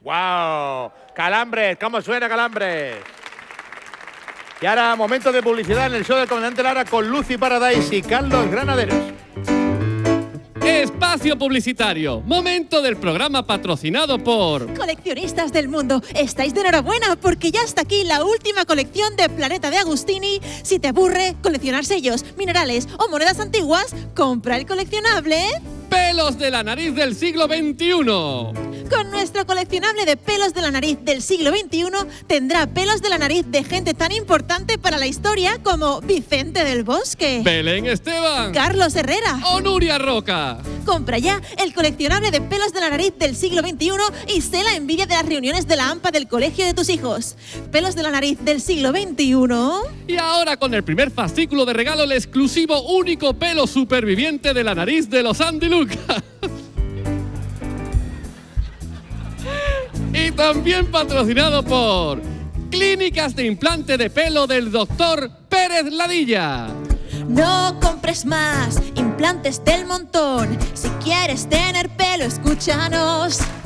¡Wow! Calambres, ¿cómo suena Calambres? Y ahora, momento de publicidad en el show del Comandante Lara con Lucy Paradise y Carlos Granaderos. Espacio publicitario. Momento del programa patrocinado por... Coleccionistas del mundo, estáis de enhorabuena porque ya está aquí la última colección de Planeta de Agustini. Si te aburre coleccionar sellos, minerales o monedas antiguas, compra el coleccionable Pelos de la nariz del siglo XXI. Con nuestro coleccionable de pelos de la nariz del siglo XXI tendrá pelos de la nariz de gente tan importante para la historia como Vicente del Bosque, Belén Esteban, Carlos Herrera o Nuria Roca. Compra ya el coleccionable de pelos de la nariz del siglo XXI y sé la envidia de las reuniones de la AMPA del colegio de tus hijos. Pelos de la nariz del siglo XXI. Y ahora con el primer fascículo de regalo, el exclusivo único pelo superviviente de la nariz de los Andy Lucas. Y también patrocinado por Clínicas de Implante de Pelo del Dr. Pérez Ladilla. No compres más implantes del montón. Si quieres tener pelo, escúchanos.